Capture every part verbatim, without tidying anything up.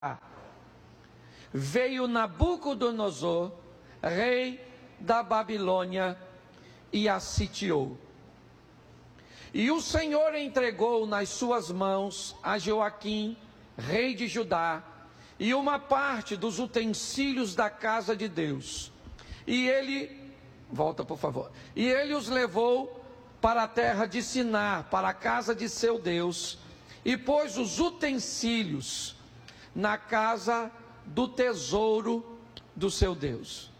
veio Nabucodonosor, rei da Babilônia, e a sitiou. E o Senhor entregou nas suas mãos a Joaquim, rei de Judá, e uma parte dos utensílios da casa de Deus. E ele, volta por favor, e ele os levou para a terra de Sinar, para a casa de seu Deus, e pôs os utensílios na casa do tesouro do seu Deus.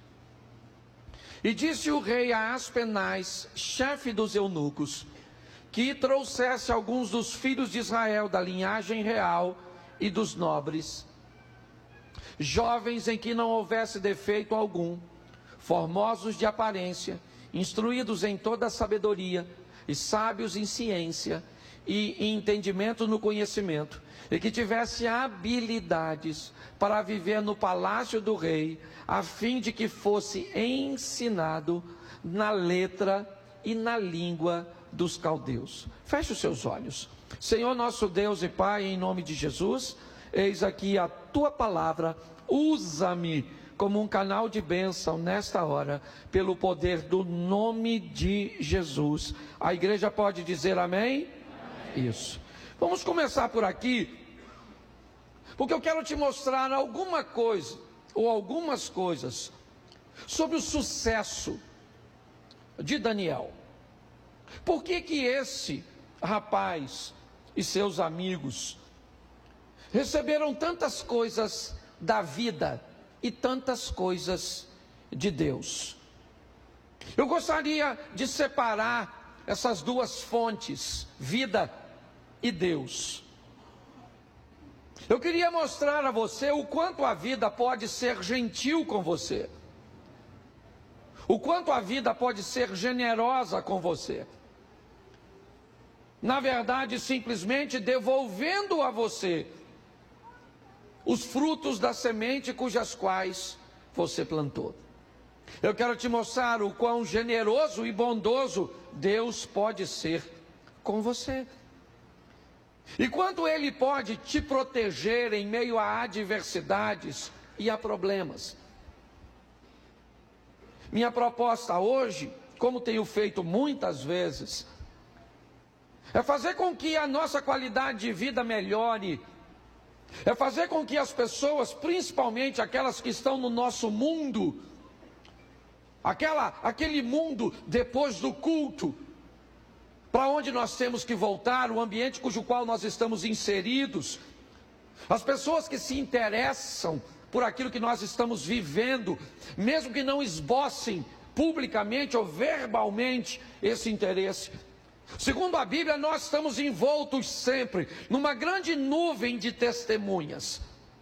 E disse o rei a Aspenaz, chefe dos eunucos, que trouxesse alguns dos filhos de Israel da linhagem real e dos nobres, jovens em que não houvesse defeito algum, formosos de aparência, instruídos em toda a sabedoria, e sábios em ciência, e em entendimento no conhecimento, e que tivesse habilidades para viver no palácio do rei, a fim de que fosse ensinado na letra e na língua dos caldeus. Feche os seus olhos. Senhor nosso Deus e Pai, em nome de Jesus, eis aqui a tua palavra, usa-me como um canal de bênção nesta hora, pelo poder do nome de Jesus. A igreja pode dizer amém? Amém. Isso. Vamos começar por aqui, porque eu quero te mostrar alguma coisa, ou algumas coisas, sobre o sucesso de Daniel. Por que que esse rapaz e seus amigos receberam tantas coisas da vida e tantas coisas de Deus? Eu gostaria de separar essas duas fontes, vida e Deus. Eu queria mostrar a você o quanto a vida pode ser gentil com você, o quanto a vida pode ser generosa com você. Na verdade, simplesmente devolvendo a você os frutos da semente cujas quais você plantou. Eu quero te mostrar o quão generoso e bondoso Deus pode ser com você, e quanto Ele pode te proteger em meio a adversidades e a problemas. Minha proposta hoje, como tenho feito muitas vezes, é fazer com que a nossa qualidade de vida melhore, é fazer com que as pessoas, principalmente aquelas que estão no nosso mundo, aquela, aquele mundo depois do culto, para onde nós temos que voltar, o ambiente cujo qual nós estamos inseridos, as pessoas que se interessam por aquilo que nós estamos vivendo, mesmo que não esbocem publicamente ou verbalmente esse interesse. Segundo a Bíblia, nós estamos envoltos sempre numa grande nuvem de testemunhas.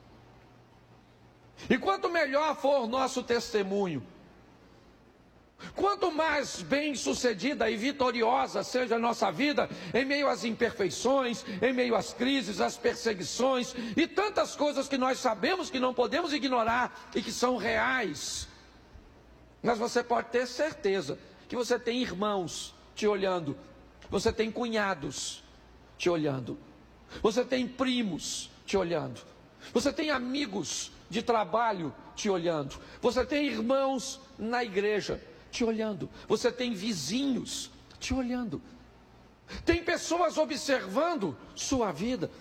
E quanto melhor for o nosso testemunho, quanto mais bem sucedida e vitoriosa seja a nossa vida, em meio às imperfeições, em meio às crises, às perseguições e tantas coisas que nós sabemos que não podemos ignorar e que são reais, mas você pode ter certeza que você tem irmãos te olhando, você tem cunhados te olhando, você tem primos te olhando, você tem amigos de trabalho te olhando, você tem irmãos na igreja te olhando, você tem vizinhos te olhando, tem pessoas observando sua vida.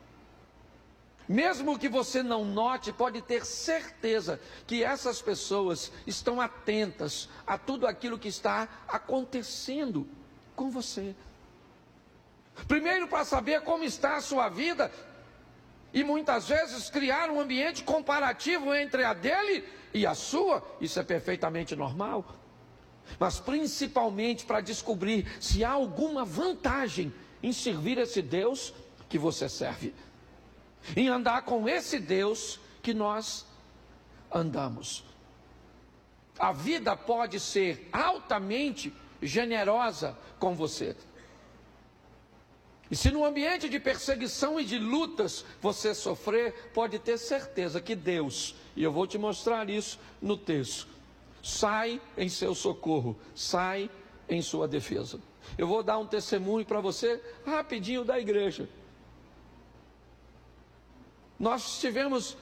Mesmo que você não note, pode ter certeza que essas pessoas estão atentas a tudo aquilo que está acontecendo com você. Primeiro, para saber como está a sua vida, e muitas vezes criar um ambiente comparativo entre a dele e a sua. Isso é perfeitamente normal, mas principalmente para descobrir se há alguma vantagem em servir esse Deus que você serve, em andar com esse Deus que nós andamos. A vida pode ser altamente generosa com você, e se no ambiente de perseguição e de lutas você sofrer, pode ter certeza que Deus, e eu vou te mostrar isso no texto, sai em seu socorro, sai em sua defesa. Eu vou dar um testemunho para você rapidinho da igreja. Nós tivemos